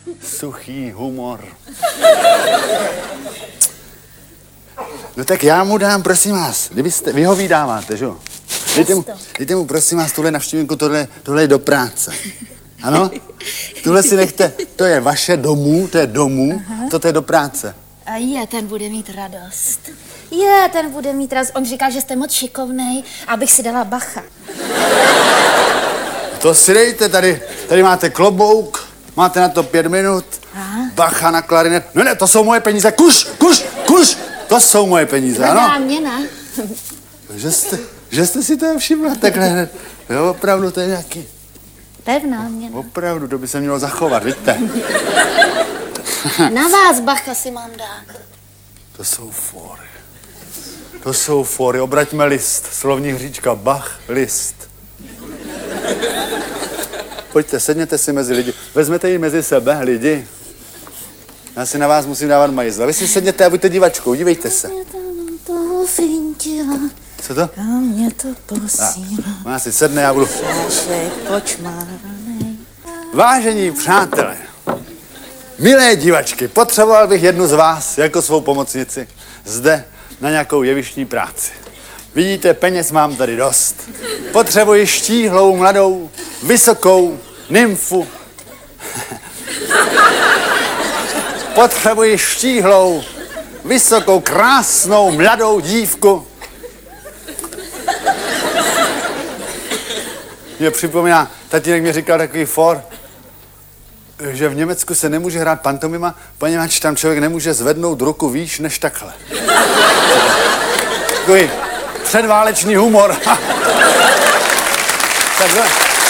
Suchý humor. No tak já mu dám, prosím vás, vy ho vydáváte, že jo? Dejte mu, prosím vás, tuhle navštívinku, tohle je do práce. Ano? Tuhle si nechte, to je vaše domů, to je domů, toto je do práce. A ten bude mít radost. Ten bude mít radost. On říká, že jste moc šikovnej, abych si dala bacha. To si dejte, tady máte klobouk, máte na to 5 minut, bacha na klarinet. Ne, to jsou moje peníze, kuš, to jsou moje peníze, ano? Pevná měna. Že jste si to všimla takhle hned. Jo, opravdu, to je nějaký... Pevná měna. Opravdu, to by se mělo zachovat, vidíte? Na vás bacha si mám dát. To jsou fóry, obraťme list, slovní hříčka, Bach, list. Pojďte, sedněte si mezi lidi, vezmete ji mezi sebe, lidi. Já si na vás musím dávat majzla. Vy si sedněte a buďte divačkou, dívejte se. Co to? A mě to posílá. Ona si sedne, já budu... Vážení přátelé, milé divačky, potřeboval bych jednu z vás jako svou pomocnici zde na nějakou jevištní práci. Vidíte, peněz mám tady dost. Potřebuji štíhlou, mladou, vysokou nymfu. Potřebuji štíhlou, vysokou, krásnou, mladou dívku. Mě připomíná, tatínek mi říkal takový for, že v Německu se nemůže hrát pantomima, poněvadž tam člověk nemůže zvednout ruku výš než takhle. Takový předválečný humor. Takhle.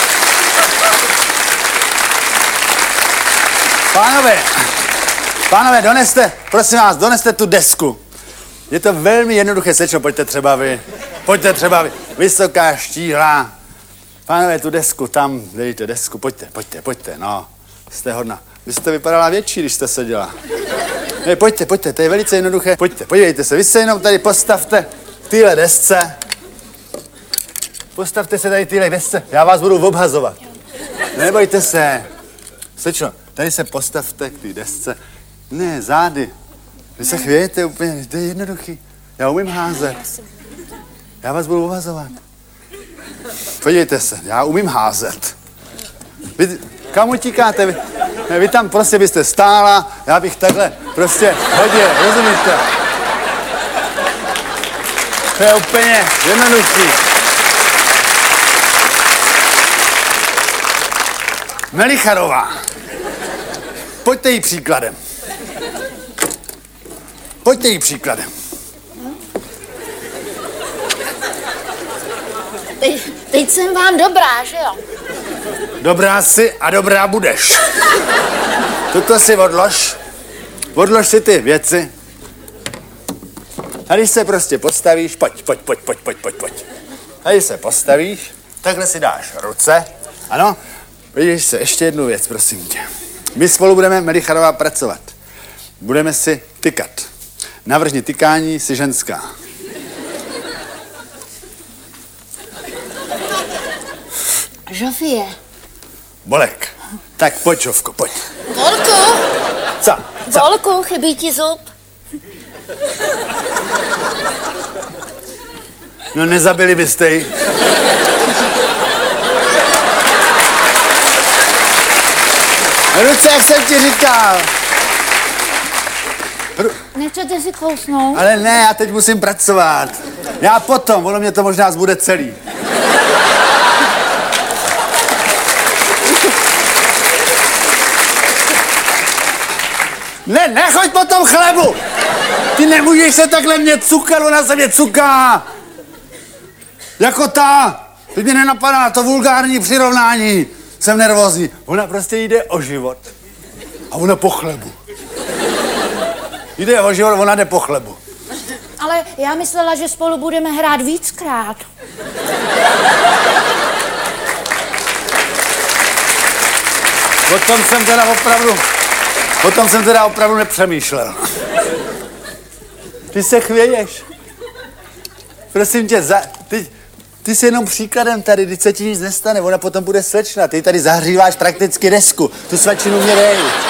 Pánové, doneste tu desku. Je to velmi jednoduché, slečno, pojďte třeba vy. Vysoká, štíhlá. Pánové, tu desku, tam, dejte desku, pojďte, no. Jste hodná. Vy jste vypadala větší, když jste seděla. Ne, pojďte, to je velice jednoduché. Pojďte, podívejte se, vy se jenom tady postavte v téhle desce. Postavte se tady v téhle desce, já vás budu obhazovat. Nebojte se. Slečno, tady se postavte k té desce. Ne, zády. Vy se chvějete úplně, to je jednoduchý. Já umím házet. Já vás budu obhazovat. Podívejte se, já umím házet. Vy, kam utíkáte? Vy tam prostě byste stála, já bych takhle prostě hodil, rozumíte? To je úplně jednoduchý. Melicharová. Pojďte jí příkladem. Teď jsem vám dobrá, že jo? Dobrá jsi a dobrá budeš. Tuto si odlož. Odlož si ty věci. Tady se prostě postavíš, pojď. Tady se postavíš, takhle si dáš ruce. Ano, vidíš se, ještě jednu věc, prosím tě. My spolu budeme, Melicharová, pracovat. Budeme si tykat. Navrhni tykání, jsi ženská. Žofie. Bolek. Tak pojď, Žofko, pojď. Volku. Co? Volku, chybí ti zub. No nezabili byste ji. Ruce, jak jsem ti říkal. Nechcete si kousnout? Ale ne, já teď musím pracovat. Já potom, ono mě to možná zbude celý. Ne, nechoď po tom chlebu! Ty nemůžeš se takhle mě cukat, ona se mě cuká! Jako ta! Teď mě nenapadá to vulgární přirovnání. Jsem nervózní. Ona prostě jde o život. A ona po chlebu. Jde o život, ona jde po chlebu. Ale já myslela, že spolu budeme hrát víckrát. Potom jsem teda opravdu nepřemýšlel. Ty se chvěješ. Prosím tě, ty jsi jenom příkladem tady, když se ti nic nestane, ona potom bude slečna. Ty tady zahříváš prakticky desku. Tu svačinu mě dej.